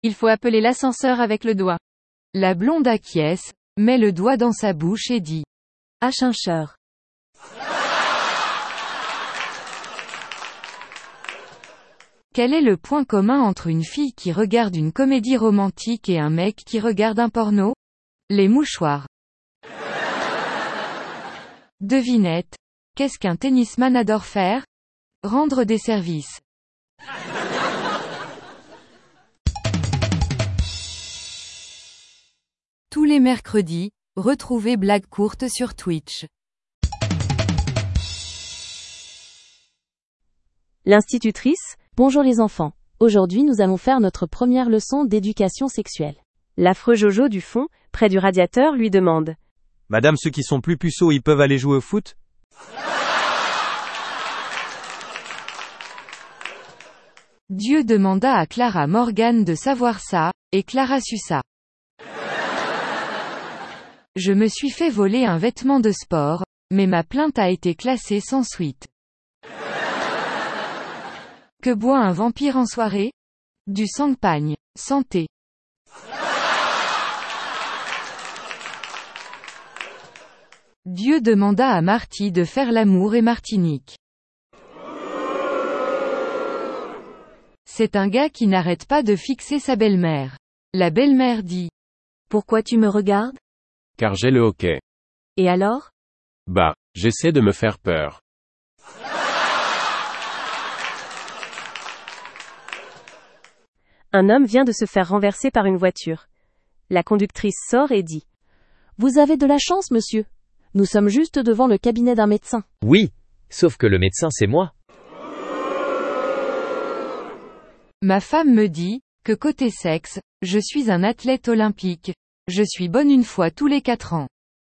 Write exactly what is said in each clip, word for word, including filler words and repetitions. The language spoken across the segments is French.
Il faut appeler l'ascenseur avec le doigt. La blonde acquiesce, met le doigt dans sa bouche et dit. Ascenseur. Quel est le point commun entre une fille qui regarde une comédie romantique et un mec qui regarde un porno? Les mouchoirs. Devinette. Qu'est-ce qu'un tennisman adore faire? Rendre des services. Tous les mercredis, retrouvez Blagues courtes sur Twitch. L'institutrice, bonjour les enfants. Aujourd'hui nous allons faire notre première leçon d'éducation sexuelle. L'affreux Jojo du fond, près du radiateur, lui demande. Madame, ceux qui sont plus puceaux, ils peuvent aller jouer au foot? Dieu demanda à Clara Morgan de savoir ça, et Clara sut ça. Je me suis fait voler un vêtement de sport, mais ma plainte a été classée sans suite. Que boit un vampire en soirée? Du champagne. Santé. Dieu demanda à Marty de faire l'amour et Martinique. C'est un gars qui n'arrête pas de fixer sa belle-mère. La belle-mère dit. Pourquoi tu me regardes? Car j'ai le hoquet. Et alors? Bah, j'essaie de me faire peur. Un homme vient de se faire renverser par une voiture. La conductrice sort et dit. Vous avez de la chance, monsieur. Nous sommes juste devant le cabinet d'un médecin. Oui, sauf que le médecin c'est moi. Ma femme me dit, que côté sexe, je suis un athlète olympique. Je suis bonne une fois tous les quatre ans.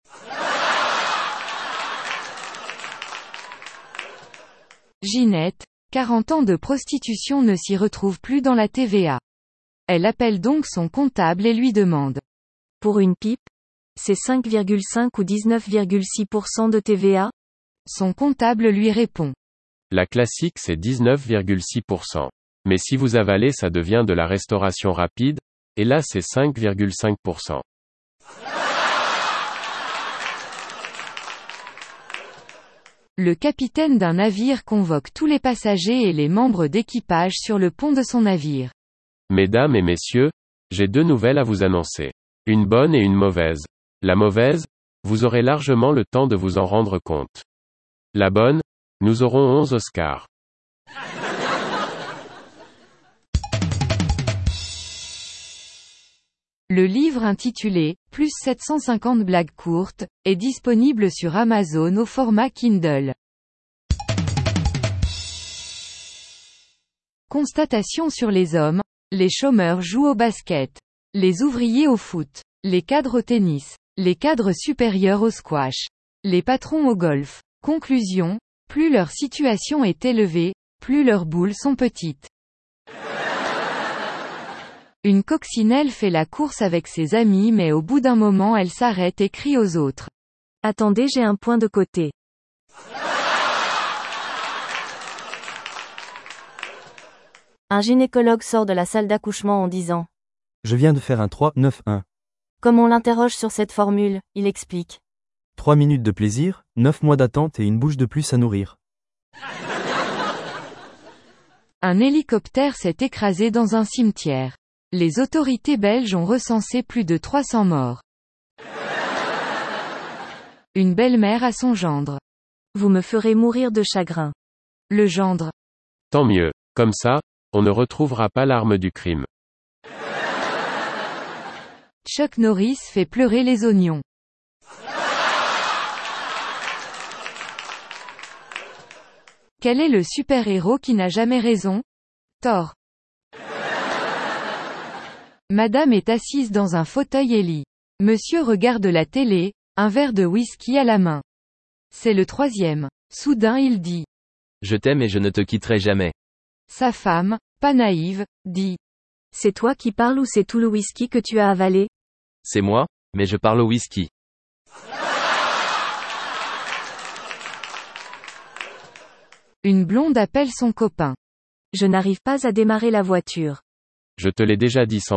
Ginette, quarante ans de prostitution ne s'y retrouve plus dans la T V A. Elle appelle donc son comptable et lui demande. Pour une pipe? C'est cinq virgule cinq ou dix-neuf virgule six pour cent de T V A? Son comptable lui répond. La classique c'est dix-neuf virgule six pour cent. Mais si vous avalez ça devient de la restauration rapide, et là c'est cinq virgule cinq pour cent. Le capitaine d'un navire convoque tous les passagers et les membres d'équipage sur le pont de son navire. Mesdames et messieurs, j'ai deux nouvelles à vous annoncer. Une bonne et une mauvaise. La mauvaise, vous aurez largement le temps de vous en rendre compte. La bonne, nous aurons onze Oscars. Le livre intitulé « Plus sept cent cinquante blagues courtes » est disponible sur Amazon au format Kindle. Constatation sur les hommes, les chômeurs jouent au basket, les ouvriers au foot, les cadres au tennis, les cadres supérieurs au squash, les patrons au golf. Conclusion, plus leur situation est élevée, plus leurs boules sont petites. Une coccinelle fait la course avec ses amis mais au bout d'un moment elle s'arrête et crie aux autres. Attendez, j'ai un point de côté. Un gynécologue sort de la salle d'accouchement en disant. Je viens de faire un trois neuf un. Comme on l'interroge sur cette formule, il explique. trois minutes de plaisir, neuf mois d'attente et une bouche de plus à nourrir. Un hélicoptère s'est écrasé dans un cimetière. Les autorités belges ont recensé plus de trois cents morts. Une belle-mère à son gendre. Vous me ferez mourir de chagrin. Le gendre. Tant mieux. Comme ça, on ne retrouvera pas l'arme du crime. Chuck Norris fait pleurer les oignons. Quel est le super-héros qui n'a jamais raison? Thor. Madame est assise dans un fauteuil et lit. Monsieur regarde la télé, un verre de whisky à la main. C'est le troisième. Soudain il dit. Je t'aime et je ne te quitterai jamais. Sa femme, pas naïve, dit. C'est toi qui parles ou c'est tout le whisky que tu as avalé? C'est moi, mais je parle au whisky. Une blonde appelle son copain. Je n'arrive pas à démarrer la voiture. Je te l'ai déjà dit cent